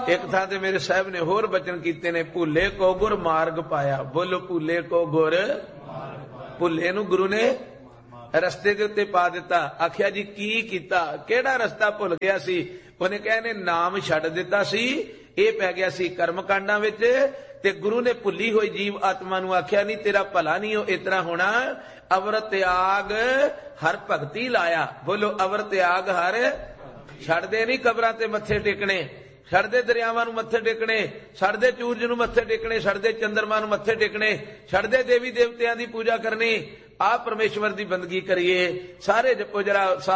एक थां ते मेरे साहब ने होर बचन कीते ने, भुले को गुर मार्ग पाया। बोलो भुले को गुर, भुले नूं गुरु ने रस्ते दे उत्ते पा दिता। आखिया जी की कीता, केड़ा रस्ता भुल गया सी? उहने कहा ने नाम छड्ड दिता सी, ये पै गया सी कर्म कांडां विच, ते गुरु ने भुली होई जीव आत्मा नूं आखिया नहीं तेरा भला नहीं हो इतना होना, अवर त्याग हर भगती लाया। बोलो अवर त्याग हर, छड्डदे नहीं कबरां ते मत्थे टेकने, छड्डदे दरियावां नूं मत्थे टेकने, छड्डदे सूरज नूं मत्थे टेकने, छड्डदे चंद्रमा नूं मत्थे टेकने, छड्डदे देवी देवतियां दी पूजा करनी। आप परमेश्वर दी बंदगी करिए। सारे जपो जरा।